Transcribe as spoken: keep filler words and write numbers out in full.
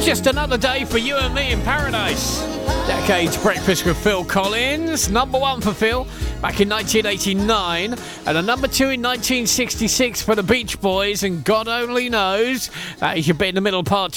Just another day for you and me in paradise. Decades Breakfast with Phil Collins. Number one for Phil back in nineteen eighty-nine. And a number two in nineteen sixty-six for the Beach Boys. And God only knows that is your bit in the middle part